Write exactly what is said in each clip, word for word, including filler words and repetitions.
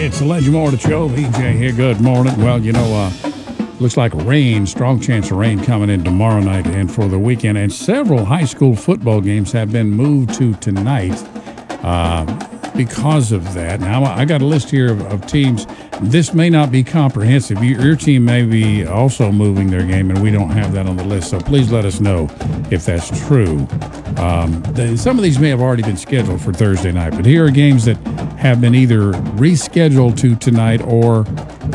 It's the Legend Morning Show. B J here. Good morning. Well, you know, uh, looks like rain, strong chance of rain coming in tomorrow night and for the weekend. And several high school football games have been moved to tonight uh, because of that. Now, I got a list here of, of teams. This may not be comprehensive. Your, your team may be also moving their game, and we don't have that on the list. So please let us know if that's true. Um, the, some of these may have already been scheduled for Thursday night, but here are games that have been either rescheduled to tonight or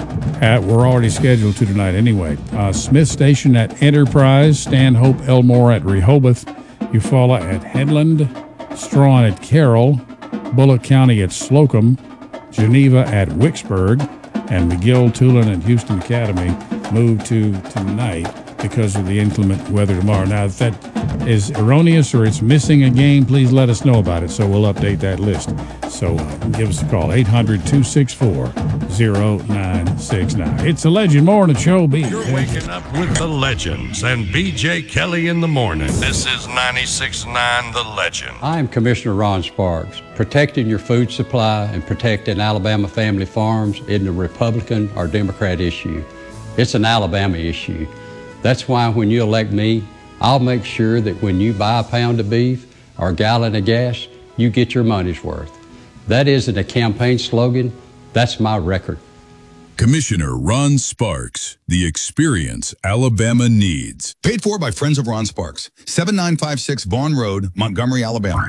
at, were already scheduled to tonight anyway. Uh, Smith Station at Enterprise, Stanhope Elmore at Rehoboth, Eufaula at Headland, Strawn at Carroll, Bullock County at Slocum, Geneva at Wicksburg, and McGill, Tulane, and Houston Academy moved to tonight because of the inclement weather tomorrow. Now, if that is erroneous or it's missing a game, please let us know about it so we'll update that list. So uh, give us a call, eight hundred, two six four, zero nine six nine. It's the Legend Morning Show. B. You're waking up with the Legends and B J Kelly in the morning. This is ninety-six point nine The Legend. I'm Commissioner Ron Sparks. Protecting your food supply and protecting Alabama family farms isn't a Republican or Democrat issue. It's an Alabama issue. That's why when you elect me, I'll make sure that when you buy a pound of beef or a gallon of gas, you get your money's worth. That isn't a campaign slogan. That's my record. Commissioner Ron Sparks, the experience Alabama needs. Paid for by Friends of Ron Sparks. seven nine five six Vaughn Road, Montgomery, Alabama.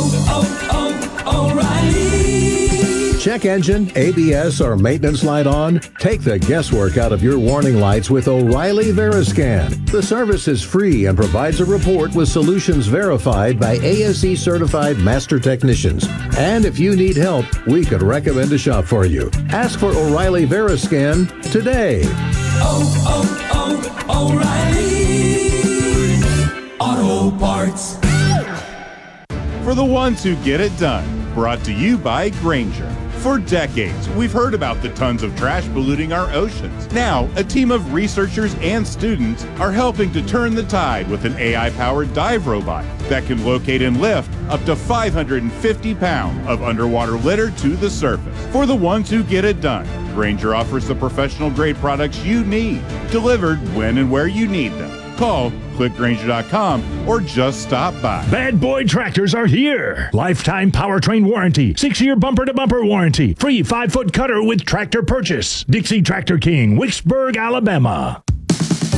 Oh, oh, oh, O'Reilly. Check engine, A B S, or maintenance light on? Take the guesswork out of your warning lights with O'Reilly Veriscan. The service is free and provides a report with solutions verified by A S E certified master technicians. And if you need help, we could recommend a shop for you. Ask for O'Reilly Veriscan today. Oh, oh, oh, O'Reilly Auto Parts. For the ones who get it done, brought to you by Grainger. For decades, we've heard about the tons of trash polluting our oceans. Now, a team of researchers and students are helping to turn the tide with an A I-powered dive robot that can locate and lift up to five hundred fifty pounds of underwater litter to the surface. For the ones who get it done, Grainger offers the professional-grade products you need, delivered when and where you need them. Call, click Grainger dot com, or just stop by. Bad Boy Tractors are here. Lifetime powertrain warranty, six-year bumper-to-bumper warranty, free five-foot cutter with tractor purchase. Dixie Tractor King, Wicksburg, Alabama.